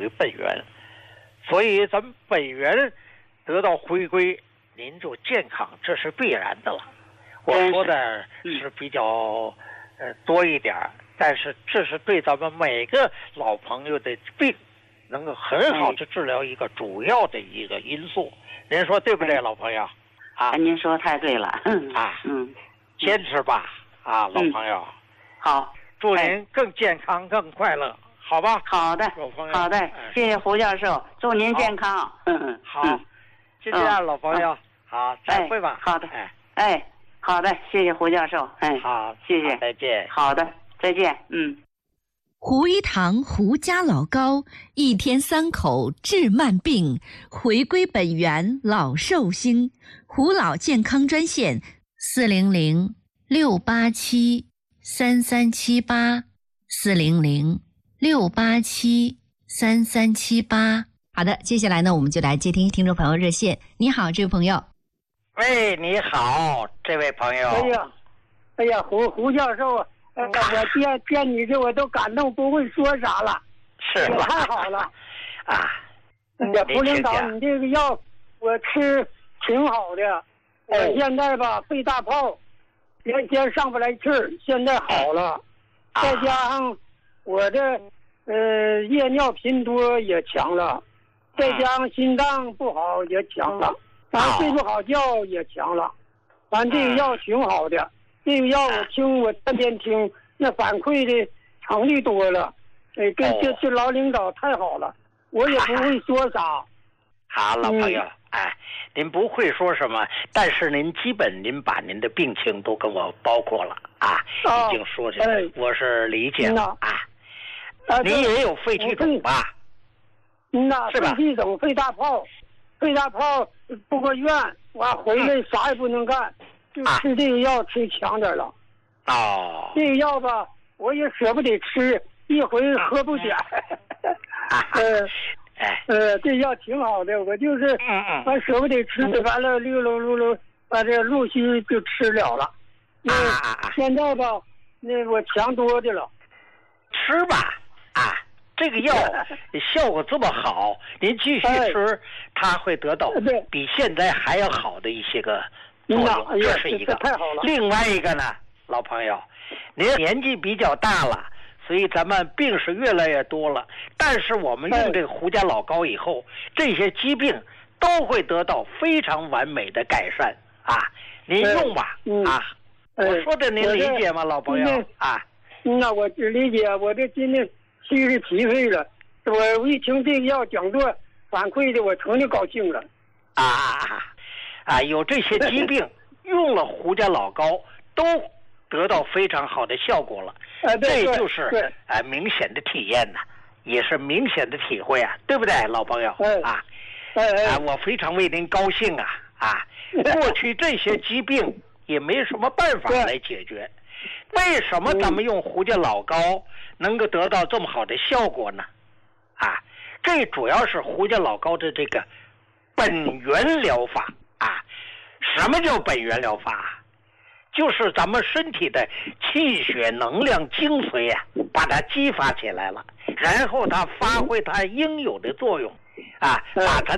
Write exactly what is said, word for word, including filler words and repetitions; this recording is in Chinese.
归本源。所以咱们本源得到回归，您就健康，这是必然的了。我说的是比较呃多一点，但是这是对咱们每个老朋友的病能够很好的治疗一个主要的一个因素。您说对不对，老朋友？啊， 您说太对了。 啊， 嗯， 坚持吧，啊，老朋友。 嗯、好， 祝您更健康、更快乐，好吧？ 好的， 老朋友。 好的，谢谢胡教授，祝您健康。 嗯，好，就这样，老朋友，好，再会吧。 好的，哎，哎，好的，谢谢胡教授，哎， 好， 谢谢， 再见。 好的，再见，嗯。 胡一堂胡家老高，一天三口治慢病，回归本源老寿星。胡老健康专线四零零六八七三三七八四零零六八七三三七八。好的，接下来呢，我们就来接听听众朋友热线。你好，这位朋友。 喂，你好，这位朋友。 哎呀，哎呀，胡胡教授啊。呃、我见见你这我都感动，不会说啥了， 是吧？ 也太好了啊！ 这胡领导，你这个药我吃挺好的，我现在吧肺大泡，原先上不来气儿，现在好了， 啊、 再加上我这呃夜尿频多也强了，再加上心脏不好也强了，完、啊、睡不好觉也强了，完这个药挺好的。这个药我听，我天天听，那反馈的成绩多了，哎，跟这这老领导太好了，我也不会说啥。 好，老朋友，嗯、哎，您不会说什么，但是您基本您把您的病情都跟我包括了啊， 哦、 已经说这个、哎，我是理解了啊。 啊， 您也有肺气肿吧？ 嗯呐，肺气肿、肺大泡，肺大泡住个院，完回来啥也不能干。就吃这个药吃强点了， 哦， 这个药吧，我也舍不得吃，一回喝不点。呃，呃，这药挺好的，我就是， 嗯完舍不得吃，完了溜溜溜溜，把这陆续就吃了了。那现在吧，那我强多的了。 吃吧，啊，这个药效果这么好，您继续吃，它会得到比现在还要好的一些个。作用，这是一个。 太好了。 另外一个呢，老朋友，您年纪比较大了，所以咱们病是越来越多了。但是我们用这个胡家老膏以后，这些疾病都会得到非常完美的改善啊！您用吧，啊，我说的您理解吗，老朋友啊？ 那我理解，我这今年七十七岁了，我一听这个药讲座反馈的，我成就高兴了。 啊。啊，有这些疾病，用了胡家老膏都得到非常好的效果了， 啊、 这就是啊、呃、明显的体验呐，也是明显的体会啊，对不对，老朋友？ 哎、 啊， 哎哎啊，我非常为您高兴啊啊！过去这些疾病也没什么办法来解决，为什么咱们用胡家老膏能够得到这么好的效果呢？啊，这主要是胡家老膏的这个本源疗法。啊，什么叫本源疗法？就是咱们身体的气血能量精髓啊，把它激发起来了，然后它发挥它应有的作用，啊，把它